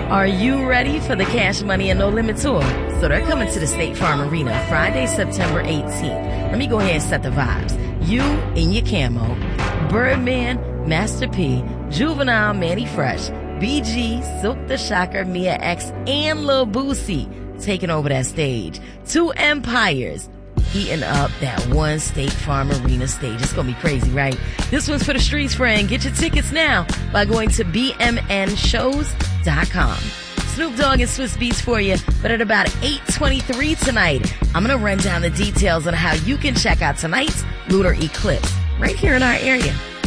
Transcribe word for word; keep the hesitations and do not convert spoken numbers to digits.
Are you ready for the Cash Money and No Limit Tour? So they're coming to the State Farm Arena Friday, September eighteenth. Let me go ahead and set the vibes. You in your camo, Birdman, Master P, Juvenile, Manny Fresh, B G, Silk the Shocker, Mia X, and Lil Boosie taking over that stage. Two empires eating up that one State Farm Arena stage. It's gonna be crazy, right? This one's for the streets, friend. Get your tickets now by going to b m n shows dot com. Snoop Dogg and Swiss Beats for you, but at about eight twenty-three tonight, I'm gonna run down the details on how you can check out tonight's lunar eclipse right here in our area.